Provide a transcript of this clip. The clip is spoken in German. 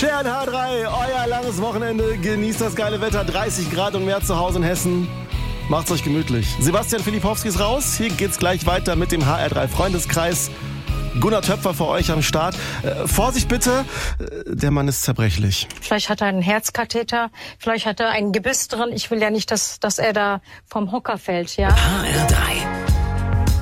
Scheren H3, euer langes Wochenende. Genießt das geile Wetter, 30 Grad und mehr zu Hause in Hessen. Macht's euch gemütlich. Sebastian Filipowski ist raus. Hier geht's gleich weiter mit dem HR3 Freundeskreis. Gunnar Töpfer für euch am Start. Vorsicht bitte, der Mann ist zerbrechlich. Vielleicht hat er einen Herzkatheter, vielleicht hat er ein Gebiss drin. Ich will ja nicht, dass er da vom Hocker fällt, ja. HR3